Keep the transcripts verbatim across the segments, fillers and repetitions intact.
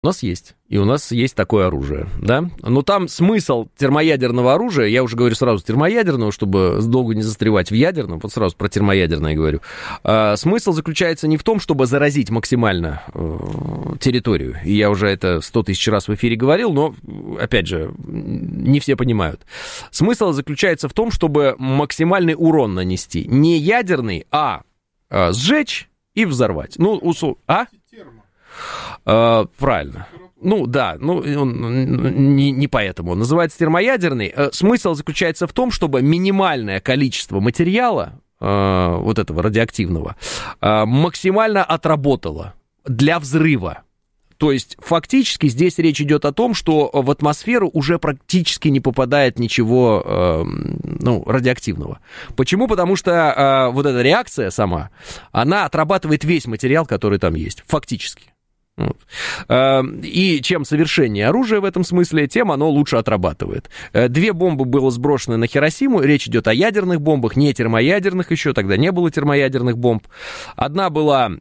У нас есть, и у нас есть такое оружие, да, но там смысл термоядерного оружия, я уже говорю сразу термоядерного, чтобы долго не застревать в ядерном, вот сразу про термоядерное говорю, а, смысл заключается не в том, чтобы заразить максимально э, территорию, и я уже это сто тысяч раз в эфире говорил, но, опять же, не все понимают. Смысл заключается в том, чтобы максимальный урон нанести, не ядерный, а, а сжечь и взорвать, ну, усу... а? Uh, правильно. Ну, да, ну, он, не, не поэтому. Он называется термоядерный. Uh, смысл заключается в том, чтобы минимальное количество материала, uh, вот этого радиоактивного, uh, максимально отработало для взрыва. То есть, фактически, здесь речь идет о том, что в атмосферу уже практически не попадает ничего, э, ну, радиоактивного. Почему? Потому что э, вот эта реакция сама, она отрабатывает весь материал, который там есть, фактически. Вот. И чем совершеннее оружие в этом смысле, тем оно лучше отрабатывает. Две бомбы было сброшены на Хиросиму. Речь идет о ядерных бомбах, не термоядерных еще. Тогда не было термоядерных бомб. Одна была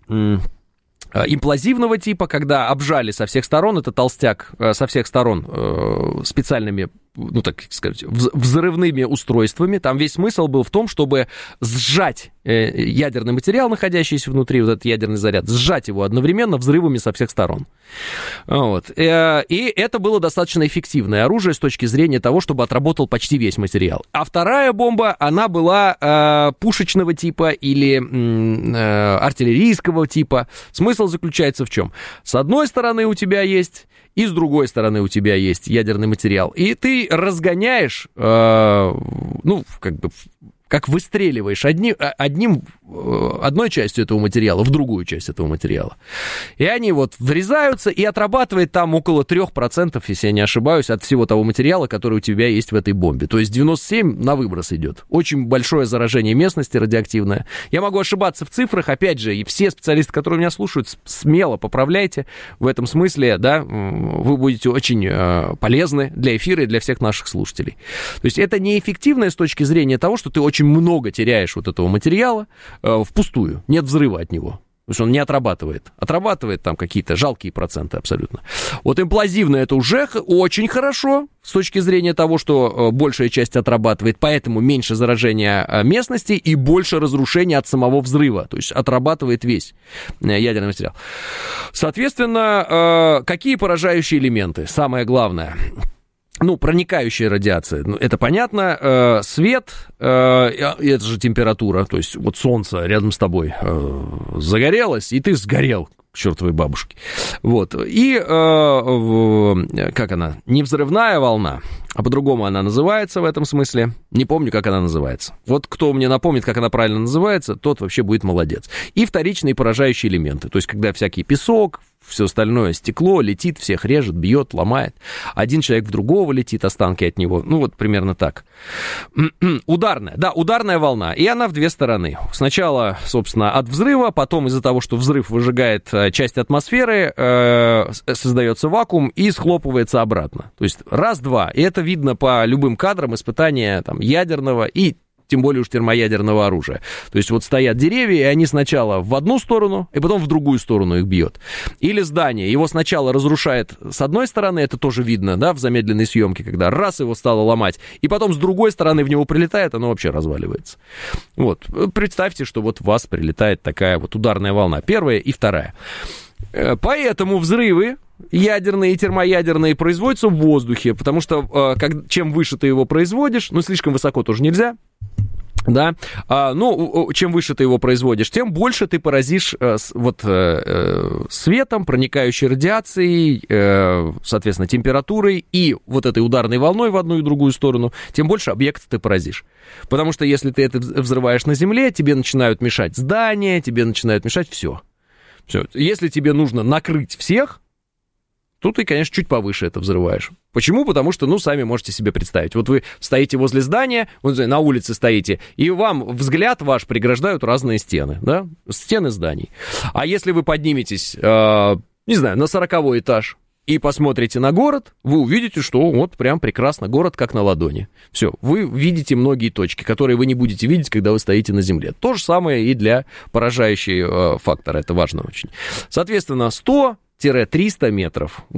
имплозивного типа, когда обжали со всех сторон, это толстяк со всех сторон специальными, ну, так сказать, взрывными устройствами. Там весь смысл был в том, чтобы сжать ядерный материал, находящийся внутри, вот этот ядерный заряд, сжать его одновременно взрывами со всех сторон. Вот. И это было достаточно эффективное оружие с точки зрения того, чтобы отработал почти весь материал. А вторая бомба, она была э, пушечного типа или э, артиллерийского типа. Смысл заключается в чем? С одной стороны у тебя есть, и с другой стороны у тебя есть ядерный материал. И ты разгоняешь, э, ну, как бы, как выстреливаешь одним, одним, одной частью этого материала в другую часть этого материала. И они вот врезаются, и отрабатывает там около три процента, если я не ошибаюсь, от всего того материала, который у тебя есть в этой бомбе. То есть девяносто семь процентов на выброс идет. Очень большое заражение местности радиоактивное. Я могу ошибаться в цифрах, опять же, и все специалисты, которые меня слушают, смело поправляйте. В этом смысле, да, вы будете очень полезны для эфира и для всех наших слушателей. То есть это неэффективно с точки зрения того, что ты очень много теряешь вот этого материала э, впустую, нет взрыва от него, потому что он не отрабатывает, отрабатывает там какие-то жалкие проценты абсолютно. Вот имплозивно это уже очень хорошо с точки зрения того, что э, большая часть отрабатывает, поэтому меньше заражения э, местности и больше разрушения от самого взрыва, то есть отрабатывает весь э, ядерный материал. Соответственно, э, какие поражающие элементы? Самое главное. Ну, проникающая радиация, ну, это понятно, э, свет, э, это же температура, то есть вот солнце рядом с тобой э, загорелось, и ты сгорел к чертовой бабушке. Вот, и, э, как она, не взрывная волна, а по-другому она называется в этом смысле, не помню, как она называется. Вот кто мне напомнит, как она правильно называется, тот вообще будет молодец. И вторичные поражающие элементы, то есть когда всякий песок, все остальное, стекло летит, всех режет, бьет, ломает. Один человек в другого летит, останки от него. Ну, вот примерно так. Ударная. Да, ударная волна. И она в две стороны. Сначала, собственно, от взрыва, потом из-за того, что взрыв выжигает часть атмосферы, э, создается вакуум и схлопывается обратно. То есть раз-два. И это видно по любым кадрам испытания там, ядерного и тем более уж термоядерного оружия. То есть вот стоят деревья, и они сначала в одну сторону, и потом в другую сторону их бьет. Или здание, его сначала разрушает с одной стороны, это тоже видно, да, в замедленной съемке, когда раз его стало ломать, и потом с другой стороны в него прилетает, оно вообще разваливается. Вот, представьте, что вот в вас прилетает такая вот ударная волна, первая и вторая. Поэтому взрывы ядерные и термоядерные производятся в воздухе, потому что как, чем выше ты его производишь, ну, слишком высоко тоже нельзя, да, а, ну, чем выше ты его производишь, тем больше ты поразишь а, с, вот а, светом, проникающей радиацией, а, соответственно, температурой и вот этой ударной волной в одну и другую сторону, тем больше объектов ты поразишь. Потому что если ты это взрываешь на земле, тебе начинают мешать здания, тебе начинают мешать все. Все. Если тебе нужно накрыть всех, то ты, конечно, чуть повыше это взрываешь. Почему? Потому что, ну, сами можете себе представить. Вот вы стоите возле здания, вот на улице стоите, и вам взгляд ваш преграждают разные стены, да, стены зданий. А если вы подниметесь, э, не знаю, на сороковой этаж и посмотрите на город, вы увидите, что вот прям прекрасно, город как на ладони. Все, вы видите многие точки, которые вы не будете видеть, когда вы стоите на земле. То же самое и для поражающего фактора, это важно очень. Соответственно, сто пятьсот - триста метров,